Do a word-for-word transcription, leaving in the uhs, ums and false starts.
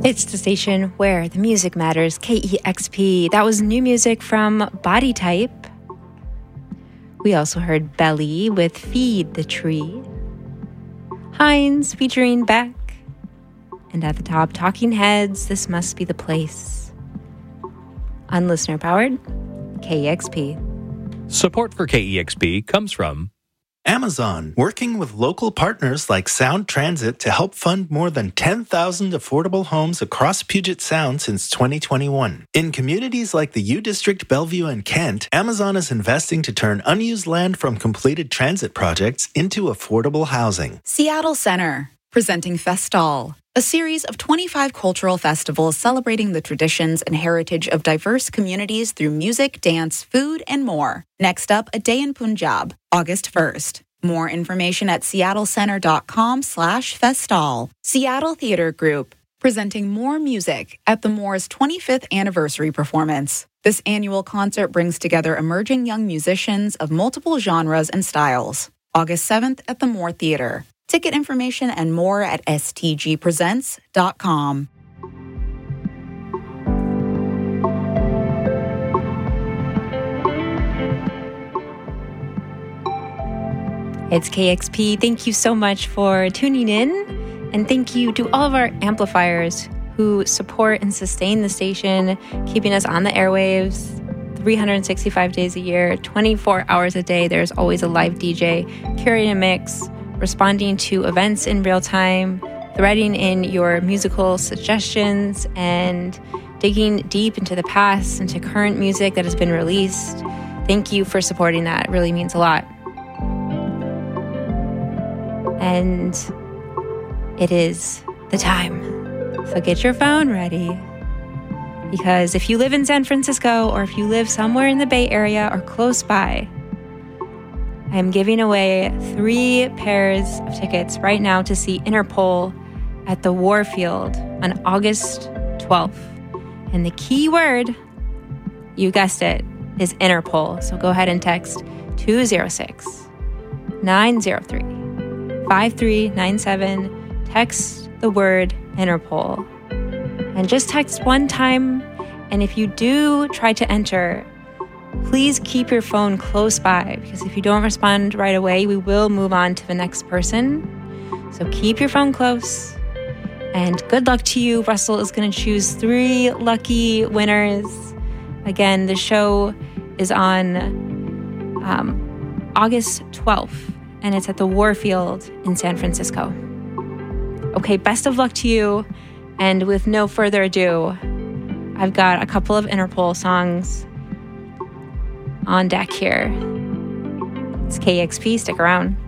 It's the station where the music matters, K E X P. That was new music from Body Type. We also heard Belly with Feed the Tree. Heinz featuring Beck. And at the top, Talking Heads, This Must Be the Place. On Listener Powered, K E X P. Support for K E X P comes from Amazon, working with local partners like Sound Transit to help fund more than ten thousand affordable homes across Puget Sound since twenty twenty-one. In communities like the U District, Bellevue, and Kent, Amazon is investing to turn unused land from completed transit projects into affordable housing. Seattle Center, presenting Festal, a series of twenty-five cultural festivals celebrating the traditions and heritage of diverse communities through music, dance, food, and more. Next up, A Day in Punjab, August first. More information at seattlecenter.com slash festal. Seattle Theater Group, presenting more music at the Moore's twenty-fifth anniversary performance. This annual concert brings together emerging young musicians of multiple genres and styles. August seventh at the Moore Theater. Ticket information and more at s t g presents dot com. It's K X P. Thank you so much for tuning in. And thank you to all of our amplifiers who support and sustain the station, keeping us on the airwaves three hundred sixty-five days a year, twenty-four hours a day. There's always a live D J, curating a mix, responding to events in real time, threading in your musical suggestions, and digging deep into the past, into current music that has been released. Thank you for supporting that. It really means a lot. And it is the time. So get your phone ready. Because if you live in San Francisco, or if you live somewhere in the Bay Area or close by, I am giving away three pairs of tickets right now to see Interpol at the Warfield on August twelfth. And the key word, you guessed it, is Interpol. So go ahead and text two oh six, nine oh three, five three nine seven. Text the word Interpol. And just text one time. And if you do try to enter, please keep your phone close by, because if you don't respond right away, we will move on to the next person. So keep your phone close. And good luck to you. Russell is going to choose three lucky winners. Again, the show is on um, August twelfth, and it's at the Warfield in San Francisco. Okay, best of luck to you. And with no further ado, I've got a couple of Interpol songs on deck here. It's K X P. Stick around.